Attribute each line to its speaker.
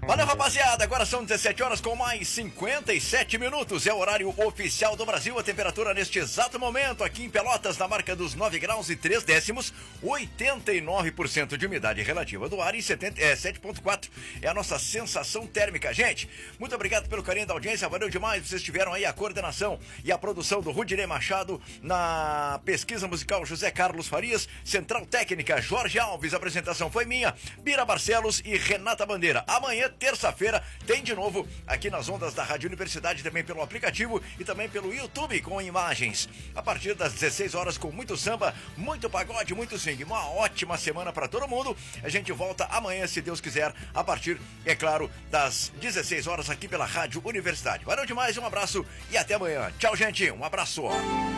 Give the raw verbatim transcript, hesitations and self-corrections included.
Speaker 1: Valeu, rapaziada, agora são dezessete horas com mais cinquenta e sete minutos, é o horário oficial do Brasil, a temperatura neste exato momento aqui em Pelotas na marca dos nove graus e três décimos, oitenta e nove por cento de umidade relativa do ar e setenta, é, sete vírgula quatro é a nossa sensação térmica. Gente, muito obrigado pelo carinho da audiência, valeu demais, vocês tiveram aí a coordenação e a produção do Rudinei Machado, na pesquisa musical José Carlos Farias, central técnica Jorge Alves, a apresentação foi minha, Bira Barcelos e Renata Bandeira. Amanhã, terça-feira, tem de novo aqui nas ondas da Rádio Universidade, também pelo aplicativo e também pelo YouTube com imagens. A partir das dezesseis horas com muito samba, muito pagode, muito swing. Uma ótima semana para todo mundo. A gente volta amanhã, se Deus quiser, a partir, é claro, das dezesseis horas aqui pela Rádio Universidade. Valeu demais, um abraço e até amanhã. Tchau, gente. Um abraço.